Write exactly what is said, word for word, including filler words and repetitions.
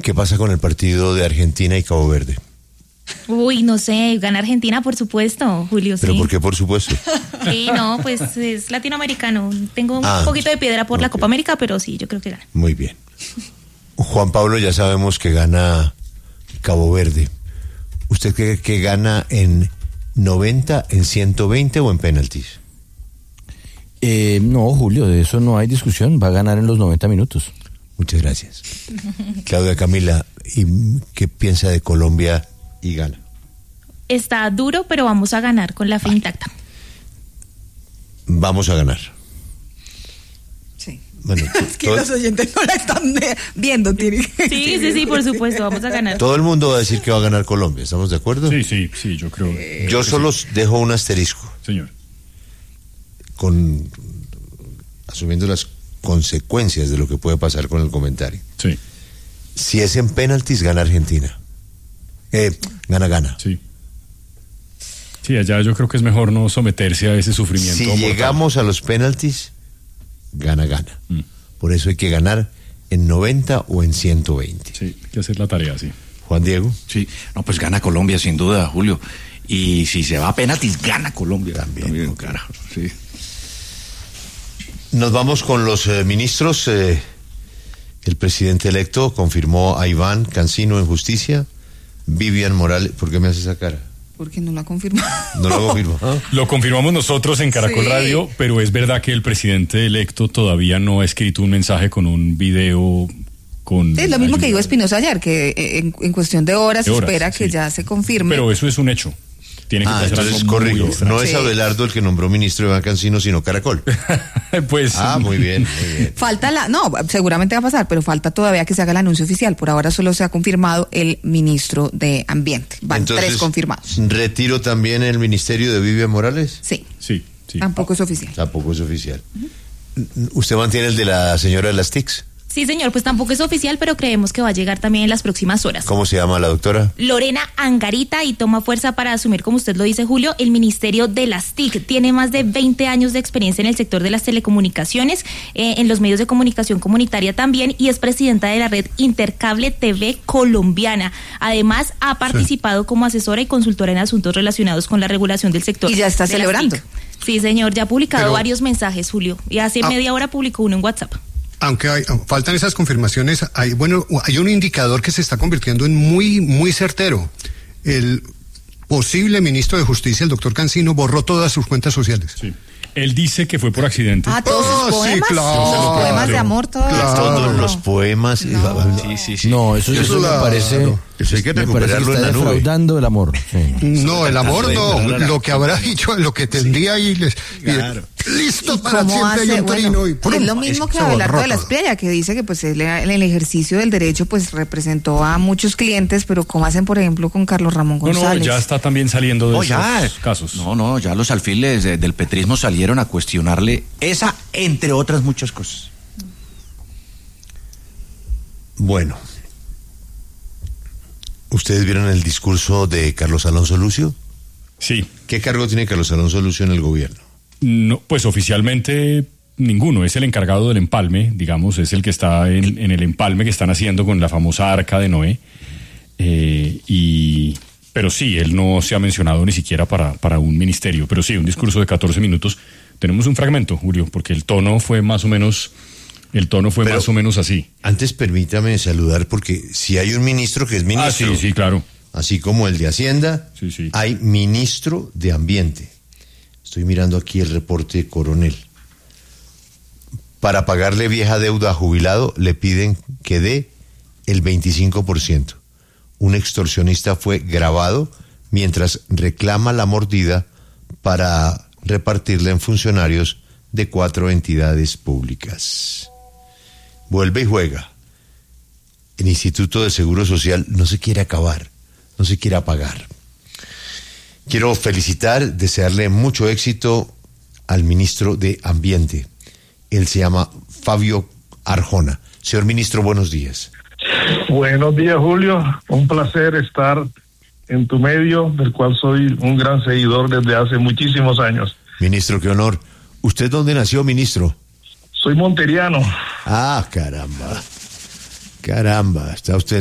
¿Qué pasa con el partido de Argentina y Cabo Verde? Uy, no sé, gana Argentina, por supuesto, Julio. ¿Pero sí. por qué, por supuesto? Sí, no, pues es latinoamericano. Tengo un Ah, poquito de piedra por okay. la Copa América, pero sí, yo creo que gana. Muy bien. Juan Pablo, ya sabemos que gana Cabo Verde. ¿Usted cree que gana en noventa, en ciento veinte o en penaltis? Eh, no, Julio, de eso no hay discusión. Va a ganar en los noventa minutos. Muchas gracias. Claudia Camila, ¿y qué piensa de Colombia y gana? Está duro, pero vamos a ganar con la fe vale. intacta. Vamos a ganar. Sí. Bueno, es que todo... los oyentes no la están viendo, Tiri. Sí, sí, sí, por supuesto, vamos a ganar. Todo el mundo va a decir que va a ganar Colombia, ¿estamos de acuerdo? Sí, sí, sí, yo creo. Eh, yo solo sí. dejo un asterisco. Señor. Con asumiendo las consecuencias de lo que puede pasar con el comentario. Sí. Si es en penaltis, gana Argentina. Eh, gana, gana. Sí. Sí, allá yo creo que es mejor no someterse a ese sufrimiento. Si mortal. llegamos a los penaltis, gana, gana. Mm. Por eso hay que ganar en noventa o en ciento veinte. Sí, hay que hacer la tarea, sí. Juan Diego. Sí, no, pues gana Colombia sin duda, Julio. Y si se va a penaltis, gana Colombia. También. También carajo, sí. Nos vamos con los eh, ministros. Eh, el presidente electo confirmó a Iván Cancino en justicia. Vivian Morales, ¿por qué me hace esa cara? Porque no la confirmó. No la confirmó. ¿Ah? Lo confirmamos nosotros en Caracol Sí. Radio, pero es verdad que el presidente electo todavía no ha escrito un mensaje con un video con... Es lo mismo ayuda. que dijo Espinosa ayer, que en, en cuestión de horas, De horas, espera que sí. ya se confirme. Pero eso es un hecho. Tiene que Ah, pasar entonces algo muy corrijo. extraño. No es Sí. Abelardo el que nombró ministro Iván Cancino, sino Caracol. Pues Ah, muy bien, muy bien. Falta la, no, seguramente va a pasar, pero falta todavía que se haga el anuncio oficial. Por ahora solo se ha confirmado el ministro de Ambiente. Van Entonces, tres confirmados. ¿retiro también el ministerio de Vivian Morales? Sí, sí, sí. tampoco es oficial. Tampoco es oficial. Uh-huh. ¿Usted mantiene el de la señora de las T I Cs? Sí, señor, pues tampoco es oficial, pero creemos que va a llegar también en las próximas horas. ¿Cómo se llama la doctora? Lorena Angarita, y toma fuerza para asumir, como usted lo dice, Julio, el Ministerio de las T I C. Tiene más de veinte años de experiencia en el sector de las telecomunicaciones, eh, en los medios de comunicación comunitaria también, y es presidenta de la red Intercable T V colombiana. Además, ha participado sí. como asesora y consultora en asuntos relacionados con la regulación del sector. Y ya está de celebrando. las T I C. Sí, señor, ya ha publicado Pero, varios mensajes, Julio, y hace ah, media hora publicó uno en WhatsApp. Aunque hay, faltan esas confirmaciones, hay, bueno, hay un indicador que se está convirtiendo en muy, muy certero. El posible ministro de Justicia, el doctor Cancino, borró todas sus cuentas sociales. Sí. Él dice que fue por accidente. Ah, todos sus Oh, sí, poemas, claro. sus poemas de amor, todo Claro. eso. Todos los poemas. No. Sí, sí, sí. No, eso, eso me Claro. parece... Eso hay que me parece recuperarlo que en está la nube. defraudando el amor. Sí. No, el amor no, lo que habrá dicho, lo que tendría ahí, les, Claro. y, listo para ¿Cómo siempre hace? hay un Bueno, trino y ¡prum! es lo mismo que se Abelardo borró de la todo. Espriella, que dice que pues él en el ejercicio del derecho pues representó a muchos clientes, pero ¿cómo hacen, por ejemplo, con Carlos Ramón No, González? no, ya está también saliendo de No, esos ya. casos. No, no, ya los alfiles de- del petrismo salieron a cuestionarle esa, entre otras muchas cosas. Bueno. ¿Ustedes vieron el discurso de Carlos Alonso Lucio? Sí. ¿Qué cargo tiene Carlos Alonso Lucio en el gobierno? No, pues oficialmente ninguno. Es el encargado del empalme, digamos, es el que está en, en el empalme que están haciendo con la famosa Arca de Noé. Eh, y, pero sí, él no se ha mencionado ni siquiera para, para un ministerio. Pero sí, un discurso de catorce minutos. Tenemos un fragmento, Julio, porque el tono fue más o menos... El tono fue Pero más o menos así. Antes permítame saludar, porque si hay un ministro que es ministro, Ah, sí, sí, claro. así como el de Hacienda, Sí, sí. hay ministro de Ambiente. Estoy mirando aquí el reporte de Coronel. Para pagarle vieja deuda a jubilado, le piden que dé el veinticinco por ciento. Un extorsionista fue grabado mientras reclama la mordida para repartirla en funcionarios de cuatro entidades públicas. Vuelve y juega. El Instituto de Seguro Social no se quiere acabar, no se quiere apagar. Quiero felicitar, desearle mucho éxito al ministro de Ambiente. Él se llama Fabio Arjona. Señor ministro, buenos días. Buenos días, Julio. Un placer estar en tu medio, del cual soy un gran seguidor desde hace muchísimos años. Ministro, qué honor. ¿Usted dónde nació, ministro? Soy monteriano. Ah, caramba. Caramba, está usted